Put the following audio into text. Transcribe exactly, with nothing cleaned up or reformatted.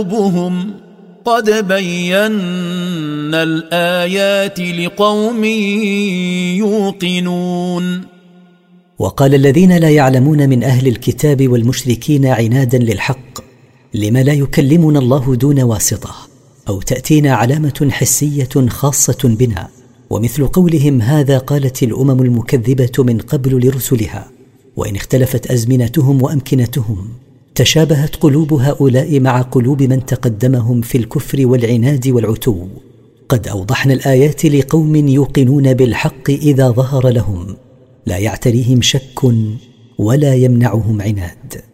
قلوبهم قد بينا الآيات لقوم يوقنون. وقال الذين لا يعلمون من أهل الكتاب والمشركين عنادا للحق: لم لا يكلمنا الله دون واسطة، أو تأتينا علامة حسية خاصة بنا؟ ومثل قولهم هذا قالت الأمم المكذبة من قبل لرسلها. وإن اختلفت أزمنتهم وأمكنتهم تشابهت قلوب هؤلاء مع قلوب من تقدمهم في الكفر والعناد والعتو. قد أوضحنا الآيات لقوم يوقنون بالحق إذا ظهر لهم، لا يعتريهم شك ولا يمنعهم عناد.